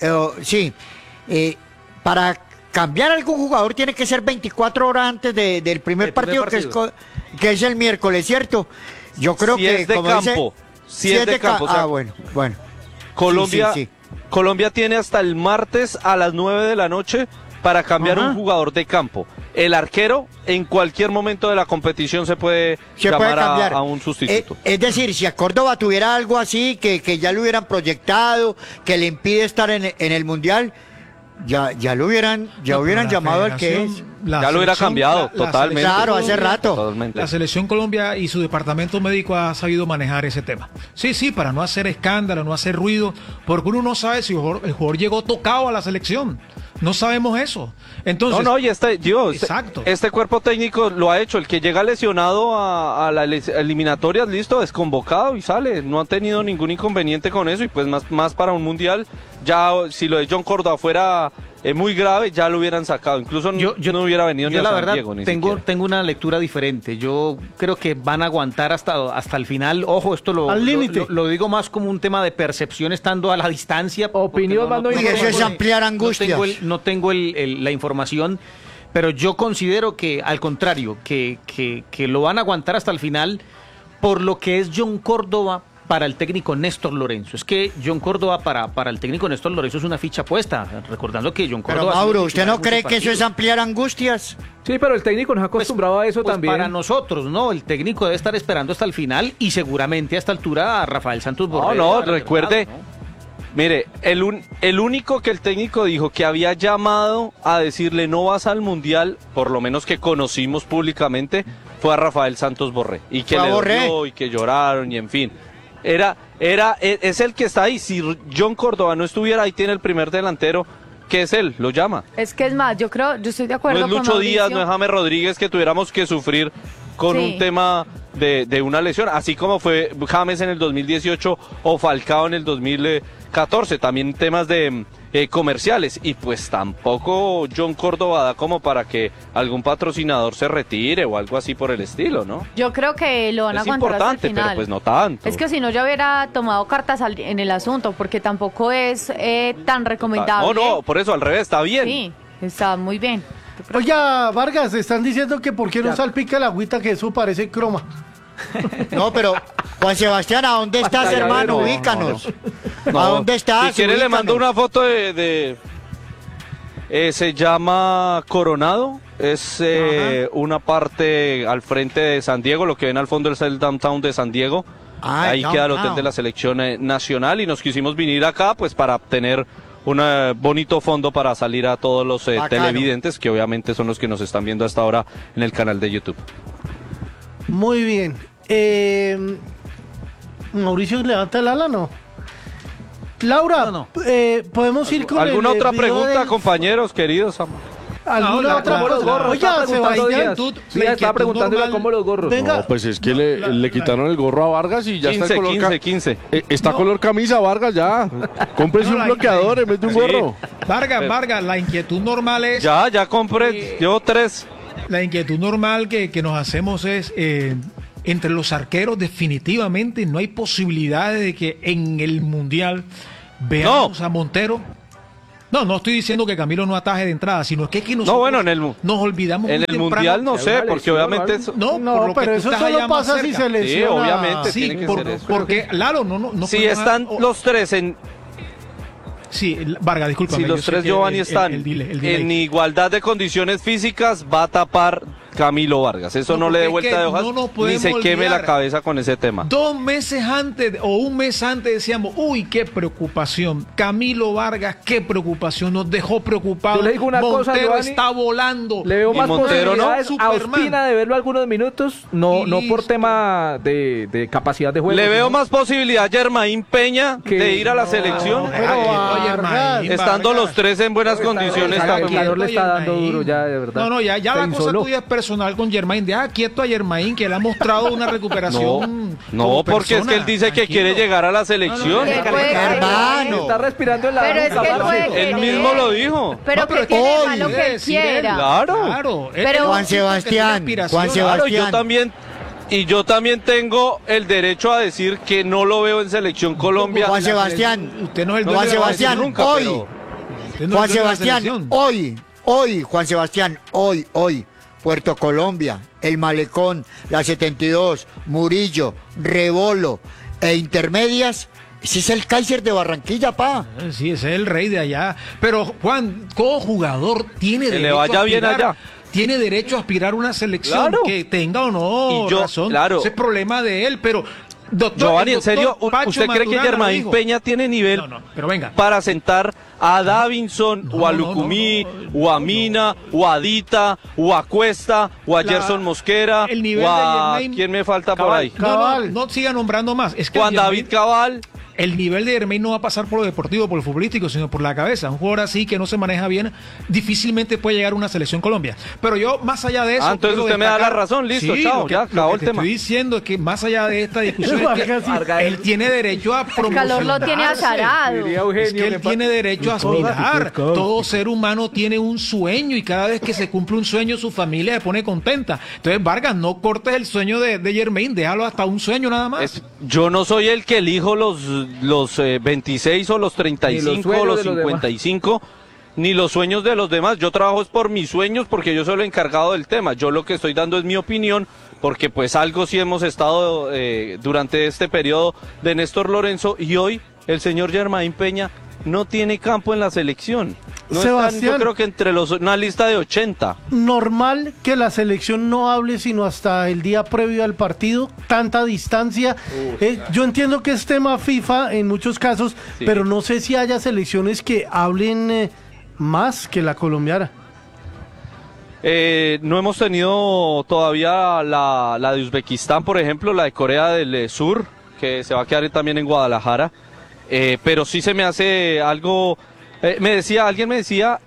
Para cambiar a algún jugador tiene que ser 24 horas antes del primer partido. Que es el miércoles, ¿cierto? Yo creo si que... es de campo, si es de campo. Bueno. Colombia, sí. Colombia tiene hasta el martes a las 9 de la noche para cambiar un jugador de campo. El arquero en cualquier momento de la competición se puede llamar a un sustituto. Es decir, si a Córdoba tuviera algo así, que ya lo hubieran proyectado, que le impide estar en el Mundial, ya lo hubieran llamado al que es. Ya lo hubiera cambiado, totalmente. Claro, hace rato. Totalmente. La Selección Colombia y su departamento médico ha sabido manejar ese tema. Sí, para no hacer escándalo, no hacer ruido, porque uno no sabe si el jugador llegó tocado a la selección. No sabemos eso. Entonces, y este cuerpo técnico lo ha hecho. El que llega lesionado a la eliminatoria, listo, desconvocado y sale. No ha tenido ningún inconveniente con eso y pues más para un mundial. Ya si lo de John Córdoba fuera muy grave, ya lo hubieran sacado. Incluso yo no hubiera venido ni a San Diego. Tengo una lectura diferente. Yo creo que van a aguantar hasta el final. Ojo, esto lo digo más como un tema de percepción estando a la distancia. Opinión, y eso es ampliar angustias. No tengo la información, pero yo considero que al contrario, que lo van a aguantar hasta el final por lo que es John Córdoba para el técnico Néstor Lorenzo. Es que John Córdoba para el técnico Néstor Lorenzo es una ficha puesta, recordando que John Córdoba... Pero Mauro, ¿usted no cree que eso es ampliar angustias? Sí, pero el técnico nos ha acostumbrado a eso también. Para nosotros, ¿no? El técnico debe estar esperando hasta el final y seguramente a esta altura a Rafael Santos Borré. Recuerde... Mire, el único que el técnico dijo que había llamado a decirle no vas al Mundial, por lo menos que conocimos públicamente, fue a Rafael Santos Borré. Y que le dolió y que lloraron y en fin. Es el que está ahí. Si John Córdoba no estuviera ahí, tiene el primer delantero, que es él, lo llama. Es que es más, yo estoy de acuerdo con No es Lucho Mauricio. Díaz, no es James Rodríguez que tuviéramos que sufrir con un tema de una lesión, así como fue James en el 2018 o Falcao en el 2014, también temas de comerciales, y pues tampoco John Córdoba da como para que algún patrocinador se retire o algo así por el estilo, ¿no? Yo creo que lo van a aguantar hasta el importante, final. pero pues no tanto. Es que si no, yo hubiera tomado cartas en el asunto, porque tampoco es tan recomendable. No, por eso al revés, está bien. Sí, está muy bien. Oiga, Vargas, están diciendo que por qué no salpica el agüita, que eso parece croma. No, pero Juan Sebastián, ¿a dónde estás, hermano? Ubícanos. ¿A dónde estás? Si quiere le mando una foto se llama Coronado, es una parte al frente de San Diego, lo que ven al fondo es el downtown de San Diego. Ahí queda el hotel de la selección nacional y nos quisimos venir acá pues para tener un bonito fondo para salir a todos los televidentes, que obviamente son los que nos están viendo hasta ahora en el canal de YouTube. Muy bien. Mauricio, levanta el ala, ¿no? Laura, podemos ir con ¿alguna otra pregunta, compañeros, queridos? ¿Alguna otra pregunta? Oye, Sebastián, sí, estaba preguntándole cómo los gorros. Venga. No, pues es que le quitaron el gorro a Vargas y ya 15, está el color 15. Está color camisa, Vargas, ya. Cómprese un bloqueador en vez de un gorro. Vargas, la inquietud normal es... Ya compré, llevo 3. La inquietud normal que nos hacemos es... entre los arqueros definitivamente no hay posibilidades de que en el Mundial veamos a Montero. No estoy diciendo que Camilo no ataje de entrada, sino que nosotros nos olvidamos. En el Mundial no sé, porque obviamente eso... No, pero eso solo pasa si se lesiona. Sí, obviamente tiene que ser eso. Porque, claro, no si están los tres en... Sí, Vargas, disculpa. Si los tres Giovanni están en igualdad de condiciones físicas, va a tapar Camilo Vargas. Eso no le dé vuelta de hojas, ni se queme la cabeza con ese tema. 2 meses antes o un mes antes decíamos, uy, qué preocupación. Camilo Vargas, qué preocupación. Nos dejó preocupados. Yo le digo una cosa, Giovanni, está volando. Le veo más Montero, posibilidades a Ospina de verlo algunos minutos, no por tema de capacidad de juego. Le veo más posibilidad a Germain Peña de ir a la selección. Estando los tres en buenas condiciones. El le está dando duro ya, de verdad. Ya la cosa tuya es personal con Germain. Deja quieto a Germain, que él ha mostrado una recuperación. No, porque es que él dice que quiere llegar a la selección. Hermano. Está respirando en la pero es que él mismo lo dijo. Pero que tiene malo que él quiera. Claro. Pero Juan Sebastián. Yo también tengo el derecho a decir que no lo veo en Selección Colombia. Juan Sebastián, usted no es el Juan Sebastián, nunca, hoy, pero... Juan Sebastián, hoy, Juan Sebastián, hoy, Puerto Colombia, El Malecón, la 72, Murillo, Rebolo e Intermedias. Ese es el Kaiser de Barranquilla, pa. Sí, ese es el rey de allá. Pero, Juan, todo jugador tiene que derecho le vaya a bien allá. Tiene derecho a aspirar a una selección, que tenga o no razón. Ese es problema de él, pero Giovanni, ¿en serio? ¿Usted cree que Germain Peña tiene nivel pero venga, para sentar a Davinson o a Lucumí o a Mina o a Dita o a Cuesta o a Gerson Mosquera el nivel o a... de Germain... ¿Quién me falta por ahí? No siga nombrando más. Es que Juan David Cabal. El nivel de Germain no va a pasar por lo deportivo, por lo futbolístico, sino por la cabeza. Un jugador así que no se maneja bien, difícilmente puede llegar a una selección Colombia. Pero yo, más allá de eso... entonces usted me da la razón, listo, chao, ya acabó el tema. Estoy diciendo es que más allá de esta discusión, es que él tiene derecho a promocionarse. El calor lo tiene azarado. Es que él tiene derecho a aspirar. Todo ser humano tiene un sueño y cada vez que se cumple un sueño, su familia se pone contenta. Entonces, Vargas, no cortes el sueño de Germain, déjalo hasta un sueño nada más. Yo no soy el que elijo los 26 o los 35 o los 55, ni los sueños de los demás. Yo trabajo es por mis sueños porque yo soy el encargado del tema. Yo lo que estoy dando es mi opinión porque pues algo sí hemos estado durante este periodo de Néstor Lorenzo y hoy el señor Germain Peña no tiene campo en la selección. No Sebastián, están, yo creo que entre una lista de 80. Normal que la selección no hable sino hasta el día previo al partido, tanta distancia. Yo entiendo que es tema FIFA en muchos casos, sí, pero no sé si haya selecciones que hablen más que la colombiana. No hemos tenido todavía la de Uzbekistán, por ejemplo, la de Corea del Sur, que se va a quedar también en Guadalajara. Pero sí se me hace algo... alguien me decía,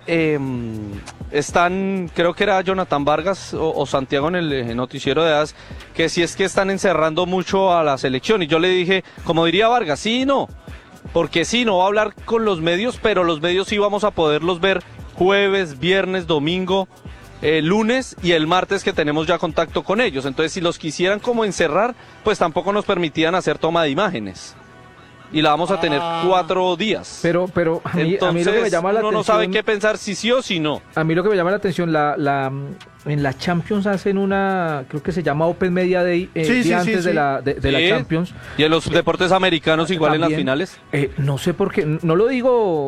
están, creo que era Jonathan Vargas o Santiago en el noticiero de AS, que si es que están encerrando mucho a la selección. Y yo le dije, como diría Vargas, sí y no, porque sí, no va a hablar con los medios, pero los medios sí vamos a poderlos ver jueves, viernes, domingo, lunes y el martes que tenemos ya contacto con ellos. Entonces, si los quisieran como encerrar, pues tampoco nos permitían hacer toma de imágenes. Y la vamos a tener 4 días. Pero entonces, a mí lo que me llama la atención... Uno no sabe qué pensar, si sí o si no. A mí lo que me llama la atención, en la Champions hacen una, creo que se llama Open Media Day, antes de la Champions. Y en los deportes americanos igual también, en las finales. No sé por qué, no lo digo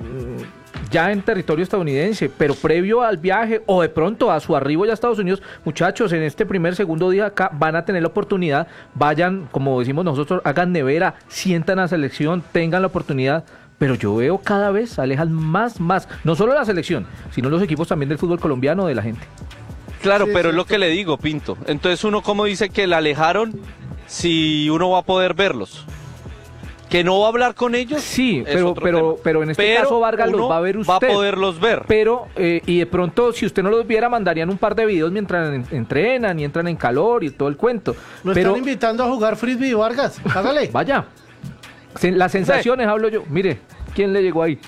ya en territorio estadounidense, pero previo al viaje o de pronto a su arribo ya a Estados Unidos, muchachos, en este segundo día acá van a tener la oportunidad, vayan, como decimos nosotros, hagan nevera, sientan a la selección, tengan la oportunidad, pero yo veo cada vez alejan más, no solo la selección, sino los equipos también del fútbol colombiano de la gente. Claro, sí, pero es lo que le digo, Pinto. Entonces uno como dice que la alejaron si uno va a poder verlos. ¿Que no va a hablar con ellos? Sí, pero en este caso Vargas los va a ver usted. Va a poderlos ver. Pero, y de pronto, si usted no los viera, mandarían un par de videos mientras entrenan y entran en calor y todo el cuento. Están invitando a jugar frisbee, Vargas. Hágale. Vaya. Las sensaciones, hablo yo. Mire, ¿quién le llegó ahí?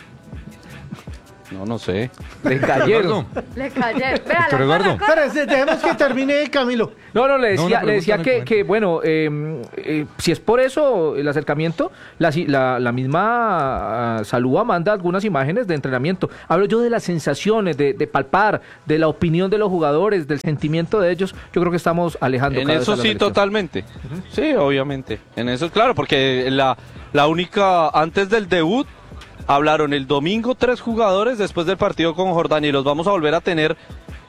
No sé. Le cayeron. Le cayeron. Héctor Eduardo. Espérese, dejemos que termine Camilo. No, le decía que bueno, si es por eso el acercamiento, la misma Salúa manda algunas imágenes de entrenamiento. Hablo yo de las sensaciones, de palpar, de la opinión de los jugadores, del sentimiento de ellos. Yo creo que estamos alejando. En eso sí, totalmente. Sí, obviamente. En eso, claro, porque la única, antes del debut, hablaron el domingo 3 jugadores después del partido con Jordania y los vamos a volver a tener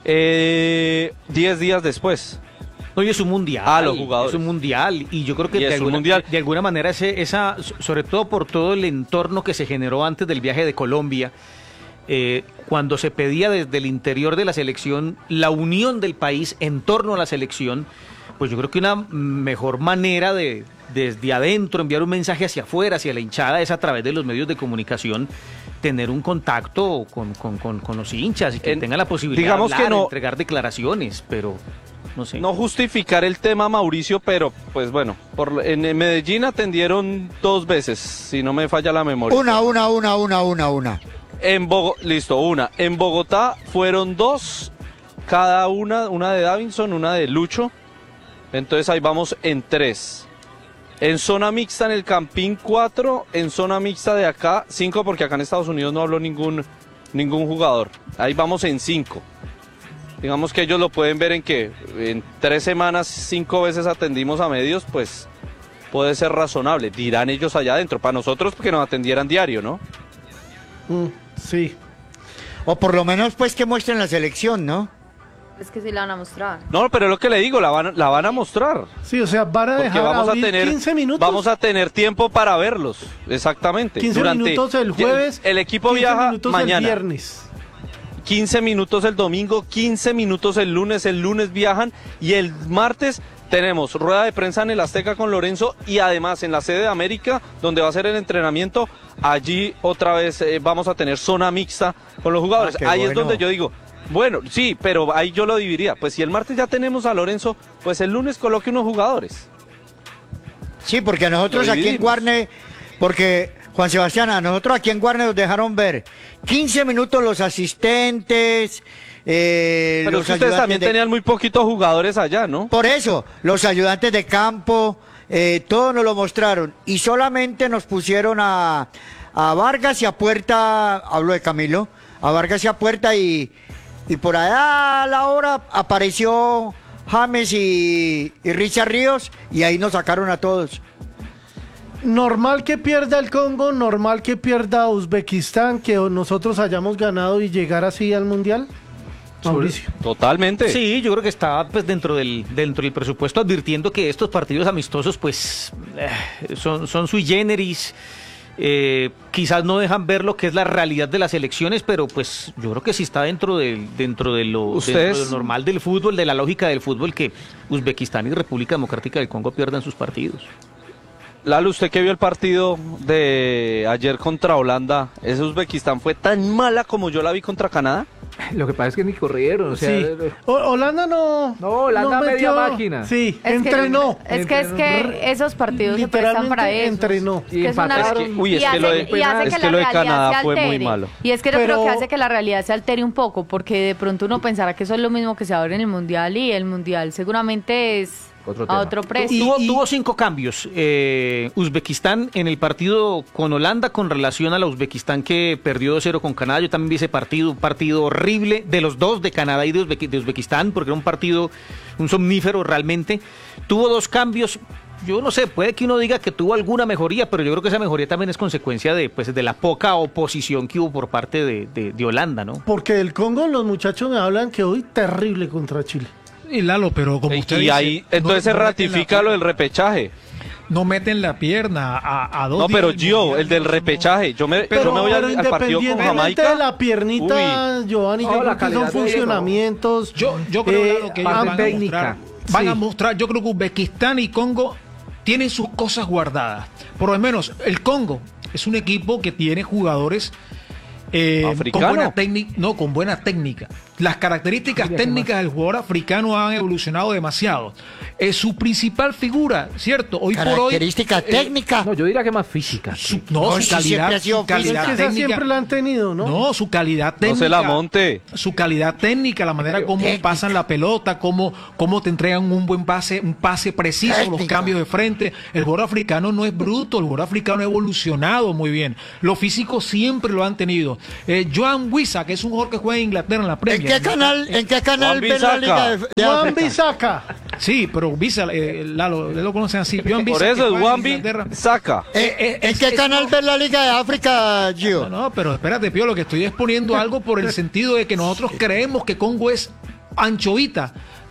10 días después. No, y es un mundial. Los jugadores. Es un mundial y yo creo que de alguna manera esa, sobre todo por todo el entorno que se generó antes del viaje de Colombia, cuando se pedía desde el interior de la selección la unión del país en torno a la selección, pues yo creo que una mejor manera de desde adentro enviar un mensaje hacia afuera, hacia la hinchada, es a través de los medios de comunicación tener un contacto con los hinchas y que tengan la posibilidad de hablar, entregar declaraciones, pero no sé. No justificar el tema, Mauricio, pero pues bueno, en Medellín atendieron 2 veces, si no me falla la memoria. Una. Listo, una. En Bogotá fueron 2, cada una de Davinson, una de Lucho, entonces ahí vamos en 3. En zona mixta en el Campín 4, en zona mixta de acá 5, porque acá en Estados Unidos no habló ningún jugador. Ahí vamos en 5. Digamos que ellos lo pueden ver en 3 semanas 5 veces atendimos a medios, pues puede ser razonable. Dirán ellos allá adentro. Para nosotros que nos atendieran diario, ¿no? Sí. O por lo menos pues que muestren la selección, ¿no? Es que sí la van a mostrar. No, pero es lo que le digo, la van a mostrar. Sí, o sea, van a Porque dejar vamos a abrir tener 15 minutos. Vamos a tener tiempo para verlos, exactamente. 15 minutos el jueves. El equipo 15 viaja minutos mañana. el viernes. 15 minutos el domingo, 15 minutos el lunes viajan y el martes tenemos rueda de prensa en el Azteca con Lorenzo y además en la sede de América, donde va a ser el entrenamiento, allí otra vez vamos a tener zona mixta con los jugadores. Ahí es donde yo digo, bueno, sí, pero ahí yo lo dividiría. Pues si el martes ya tenemos a Lorenzo, pues el lunes coloque unos jugadores. Sí, porque a nosotros aquí en Guarne, porque Juan Sebastián, a nosotros aquí en Guarne nos dejaron ver 15 minutos los asistentes. Pero ustedes también tenían muy poquitos jugadores allá, ¿no? Por eso, los ayudantes de campo, todos nos lo mostraron. Y solamente nos pusieron a Vargas y a Puerta, hablo de Camilo, a Vargas y a Puerta y por allá a la hora apareció James y Richard Ríos y ahí nos sacaron a todos. Normal que pierda el Congo, normal que pierda Uzbekistán, que nosotros hayamos ganado y llegar así al Mundial. Mauricio. Totalmente. Sí, yo creo que está pues dentro del presupuesto, advirtiendo que estos partidos amistosos pues son sui generis. Quizás no dejan ver lo que es la realidad de las elecciones, pero pues yo creo que sí está dentro de lo normal del fútbol, de la lógica del fútbol, que Uzbekistán y República Democrática del Congo pierdan sus partidos. Lalo, usted que vio el partido de ayer contra Holanda, ¿ese Uzbekistán fue tan mala como yo la vi contra Canadá? Lo que pasa es que ni corrieron, o sea, sí. Holanda no. No, Holanda no media máquina. Sí, Es entrenó. Es que esos partidos se prestan para eso. Entrenó. Y es que lo de Canadá fue muy malo. Y es que yo creo que hace que la realidad se altere un poco, porque de pronto uno pensará que eso es lo mismo que se abre en el Mundial, y el Mundial seguramente es a otro precio. Tuvo 5 cambios. Uzbekistán en el partido con Holanda con relación a la Uzbekistán que perdió 2-0 con Canadá. Yo también vi ese partido, un partido horrible de los dos, de Canadá y de Uzbekistán, porque era un partido, un somnífero realmente. Tuvo 2 cambios. Yo no sé, puede que uno diga que tuvo alguna mejoría, pero yo creo que esa mejoría también es consecuencia de la poca oposición que hubo por parte de Holanda, ¿no? Porque del Congo los muchachos me hablan que hoy terrible contra Chile. Y Lalo, pero como usted dice, ahí entonces se ratifica lo del repechaje. No meten la pierna a dos. No, pero Gio, el del repechaje, yo me voy al partido con Jamaica. De la piernita, Giovanni, yo creo que son funcionamientos. Yo creo Lalo, que van a mostrar, yo creo que Uzbekistán y Congo tienen sus cosas guardadas. Por lo menos el Congo es un equipo que tiene jugadores con buena técnica. Las características técnicas del jugador africano han evolucionado demasiado. Su principal figura, ¿cierto? Hoy por hoy. Característica técnica. No, yo diría que más física. Su calidad técnica. Siempre la han tenido, ¿no? No, su calidad técnica. No se la monte. Su calidad técnica, la manera como pasan la pelota, cómo te entregan un pase preciso, los cambios de frente. El jugador africano no es bruto, el jugador africano ha evolucionado muy bien. Los físicos siempre lo han tenido. Joan Wissa, que es un jugador que juega en Inglaterra en la Premier. ¿En qué canal ve la Liga de Juan Bisaca. Sí, pero Visa, Lalo, lo conocen así. Por eso es Juan Bisaca. ¿En qué canal ve la Liga de África, Gio? No, pero espérate, Pío, lo que estoy exponiendo algo por el sentido de que nosotros creemos que Congo es anchovita.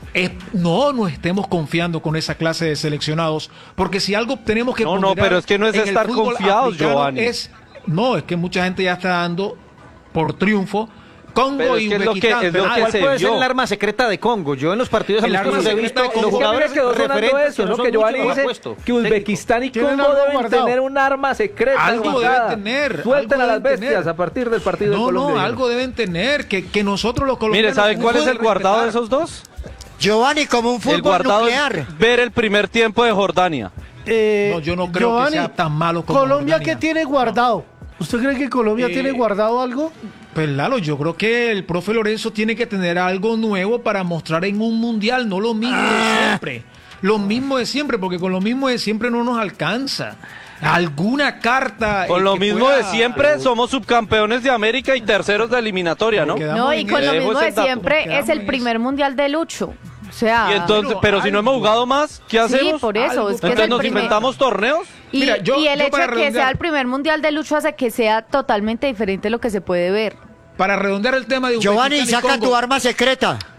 No estemos confiando con esa clase de seleccionados, porque si algo tenemos que No, pero es que no es estar confiados, Giovanni. Es que mucha gente ya está dando por triunfo Congo y Uzbekistán. ¿Cuál puede ser el arma secreta de Congo? Yo en los partidos amistosos he visto los jugadores referentes eso, ¿no? Que Giovanni dice que Uzbekistán y Congo deben tener un arma secreta. Algo deben tener. Suelten a las bestias a partir del partido de Colombia. No, algo deben tener, que nosotros los colombianos... Mire, ¿sabe cuál es el guardado de esos dos? Giovanni, como un fútbol nuclear. Ver el primer tiempo de Jordania. Yo no creo Giovanni, que sea tan malo como Colombia, Jordania. ¿qué tiene guardado? ¿Usted cree que Colombia tiene guardado algo? Pues Lalo, yo creo que el profe Lorenzo tiene que tener algo nuevo para mostrar en un mundial, no lo mismo de siempre. Lo mismo de siempre, porque con lo mismo de siempre no nos alcanza. Alguna carta. Con lo mismo de siempre somos subcampeones de América y terceros de eliminatoria, ¿no? No, y con lo mismo de siempre es el primer mundial de Lucho. O sea, y entonces, pero si no hemos jugado más, ¿qué hacemos? Sí, por eso. Es que entonces nos inventamos torneos. Y el hecho de que sea el primer mundial de Lucho hace que sea totalmente diferente lo que se puede ver. Para redondear el tema de Giovanni, saca tu arma secreta.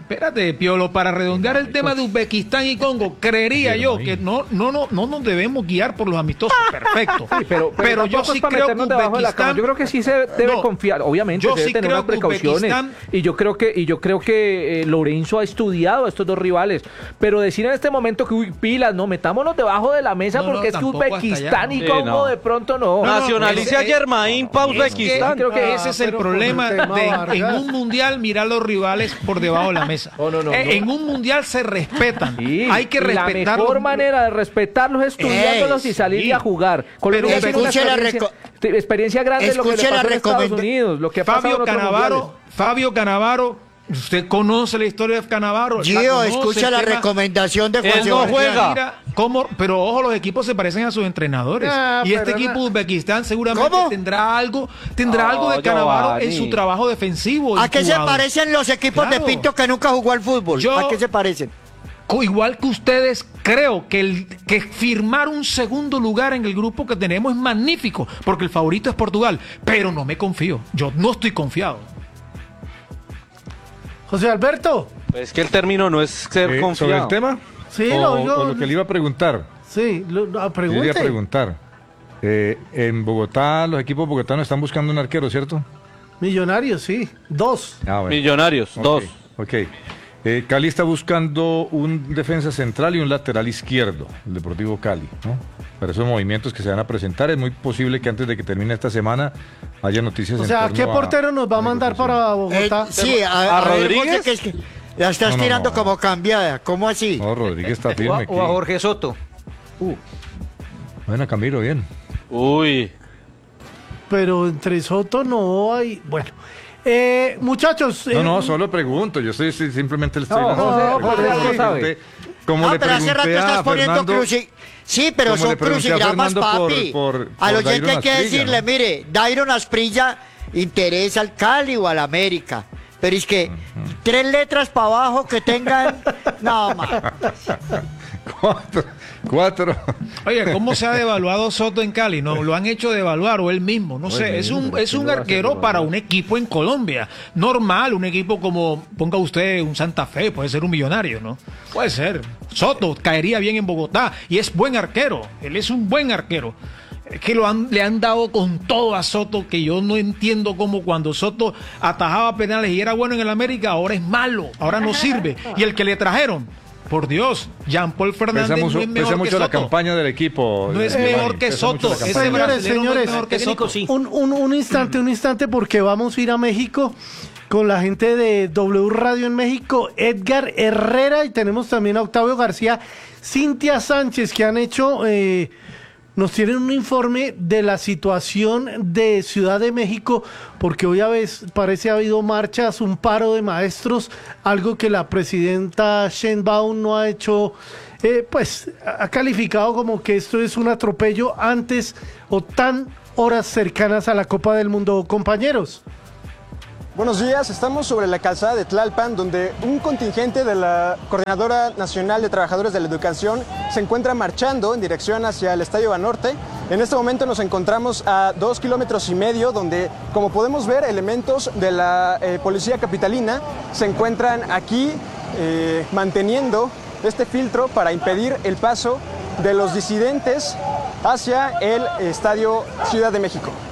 Espérate, Piolo, para redondear el tema de Uzbekistán y Congo, creería yo que no nos debemos guiar por los amistosos, perfecto. Sí, pero yo sí creo que Uzbekistán, yo creo que sí se debe confiar, obviamente se debe tener unas precauciones. Y yo creo que Lorenzo ha estudiado a estos dos rivales, pero decir en este momento que pilas, no, metámonos debajo de la mesa porque es que Uzbekistán y Congo de pronto no. Nacionalice a Germain pa' Uzbekistán. Creo que ese es el problema de en un mundial mirar los rivales por debajo de la mesa. En un mundial se respetan. Sí, hay que respetarlos. La mejor manera de respetarlos es estudiándolos y salir a jugar. Pero escuche la experiencia grande de lo que le pasó en Estados Unidos, lo que ha pasado Fabio Cannavaro, usted conoce la historia de Cannavaro. Gio, escucha la recomendación de Juan Sebastián. juega. Mira pero ojo, los equipos se parecen a sus entrenadores. Y este equipo de Uzbekistán seguramente tendrá algo de Cannavaro en su trabajo defensivo. ¿A qué se parecen los equipos de Pinto que nunca jugó al fútbol? ¿A qué se parecen? Igual que ustedes, creo que firmar un segundo lugar en el grupo que tenemos es magnífico, porque el favorito es Portugal, pero no me confío, yo no estoy confiado. José Alberto. Es que el término no es ser confiado. ¿Sobre el tema? Sí, o lo que le iba a preguntar. Sí, pregunte. Yo iba a preguntar. En Bogotá, los equipos bogotanos están buscando un arquero, ¿cierto? Millonarios, sí. 2. Bueno. Millonarios, 2. Ok. Cali está buscando un defensa central y un lateral izquierdo, el Deportivo Cali, ¿no? Para esos movimientos que se van a presentar, es muy posible que antes de que termine esta semana haya noticias. O sea, ¿qué portero nos va a mandar para Bogotá? Sí, a Rodríguez. Que la estás tirando como cambiada. ¿Cómo así? No, Rodríguez está firme. O a Jorge Soto. Bueno, Camilo, bien. Uy. Pero entre Soto no hay. Bueno. Muchachos. No, solo pregunto. Yo simplemente le estoy Como le pregunté hace rato estás poniendo Sí, pero son crucigramas, papi. Al oyente hay que decirle, mire, Dairon Asprilla interesa al Cali o al América. Pero es que 3 letras para abajo que tengan. No, man. 4. Oye, ¿cómo se ha devaluado Soto en Cali? No, lo han hecho devaluar o él mismo, no sé. Es un arquero para un equipo en Colombia. Normal, un equipo como, ponga usted un Santa Fe, puede ser un Millonario, ¿no? Puede ser. Soto caería bien en Bogotá y es buen arquero. Él es un buen arquero. Es que le han dado con todo a Soto, que yo no entiendo cómo cuando Soto atajaba penales y era bueno en el América, ahora es malo, ahora no sirve. Y el que le trajeron, por Dios, Jean-Paul Fernández no es mejor que mucho Soto. la campaña del equipo. No es mejor que Soto. Señores, un instante, porque vamos a ir a México con la gente de W Radio en México, Edgar Herrera, y tenemos también a Octavio García, Cintia Sánchez, que han hecho... nos tienen un informe de la situación de Ciudad de México, porque hoy parece ha habido marchas, un paro de maestros, algo que la presidenta Sheinbaum no ha hecho, pues ha calificado como que esto es un atropello antes o tan horas cercanas a la Copa del Mundo, compañeros. Buenos días, estamos sobre la calzada de Tlalpan, donde un contingente de la Coordinadora Nacional de Trabajadores de la Educación se encuentra marchando en dirección hacia el Estadio Banorte. En este momento nos encontramos a 2,5 kilómetros, donde, como podemos ver, elementos de la Policía Capitalina se encuentran aquí manteniendo este filtro para impedir el paso de los disidentes hacia el Estadio Ciudad de México.